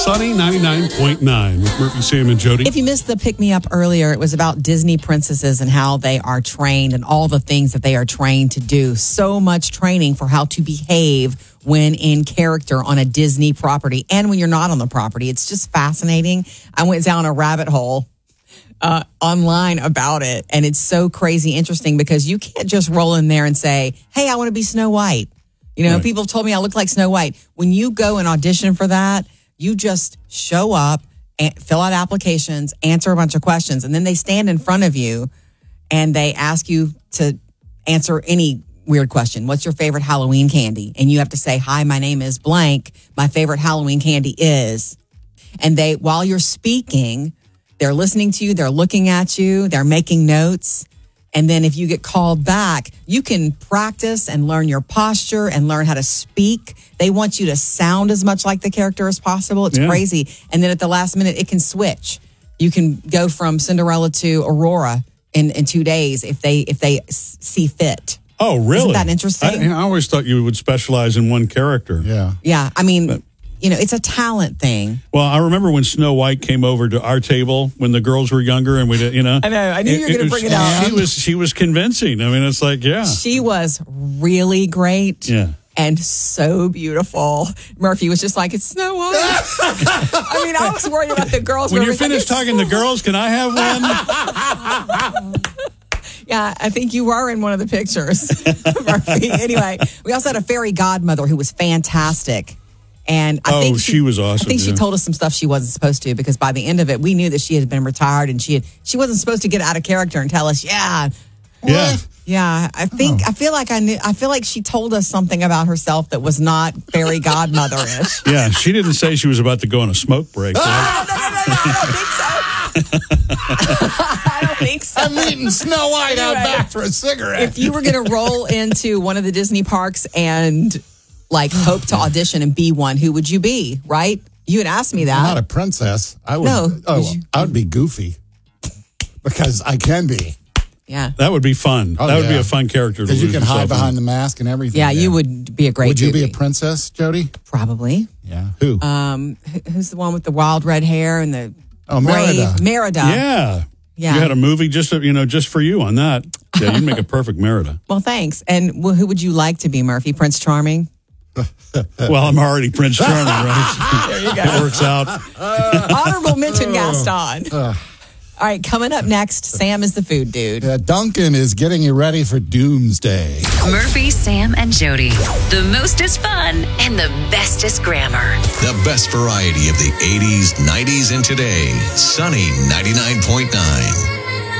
Sunny 99.9 with Murphy, Sam, and Jody. If you missed the pick me up earlier, it was about Disney princesses and how they are trained and all the things that they are trained to do. So much training for how to behave when in character on a Disney property and when you're not on the property. It's just fascinating. I went down a rabbit hole online about it, and it's so crazy interesting because you can't just roll in there and say, hey, I want to be Snow White. You know, people have told me I look like Snow White. When you go and audition for that, you just show up, and fill out applications, answer a bunch of questions, and then they stand in front of you and they ask you to answer any weird question. What's your favorite Halloween candy? And you have to say, hi, my name is blank. My favorite Halloween candy is. And they, while you're speaking, they're listening to you, they're looking at you, they're making notes. And then if you get called back, you can practice and learn your posture and learn how to speak. They want you to sound as much like the character as possible. It's crazy. And then at the last minute, it can switch. You can go from Cinderella to Aurora in 2 days if they see fit. Oh, really? Isn't that interesting? I always thought you would specialize in one character. Yeah. Yeah. I mean, you know, it's a talent thing. Well, I remember when Snow White came over to our table when the girls were younger, and we, you know, I know. I knew you were going to bring it out. She was convincing. I mean, it's like, she was really great. Yeah. And so beautiful. Murphy was just like, it's Snow White. I mean, I was worried about the girls. When you're finished talking to girls, can I have one? Yeah, I think you were in one of the pictures, Murphy. Anyway, we also had a fairy godmother who was fantastic. And I think she was awesome. I think she told us some stuff she wasn't supposed to, because by the end of it, we knew that she had been retired and she wasn't supposed to get out of character and tell us, I feel like she told us something about herself that was not fairy godmother-ish. Yeah, she didn't say she was about to go on a smoke break. No, I don't think so. I don't think so. I'm meeting Snow White out back for a cigarette. If you were going to roll into one of the Disney parks and hope to audition and be one, who would you be? Right? You had asked me that. I'm not a princess. I would. No. I would be Goofy because I can be. Yeah, that would be fun. That would be a fun character because you can hide behind the mask and everything. Yeah, you would be a great. Would you Goofy. be a princess, Jody? Probably. Yeah. Who? Who's the one with the wild red hair and the Merida? Merida. Yeah. Yeah. You had a movie just for you on that. Yeah, you'd make a perfect Merida. Well, thanks. And who would you like to be, Murphy? Prince Charming? Well, I'm already Prince Charming, right? There you go. It works out. Honorable mention, Gaston. All right, coming up next, Sam is the food dude. Duncan is getting you ready for Doomsday. Murphy, Sam, and Jody. The mostest fun and the bestest grammar. The best variety of the 80s, 90s, and today. Sunny 99.9.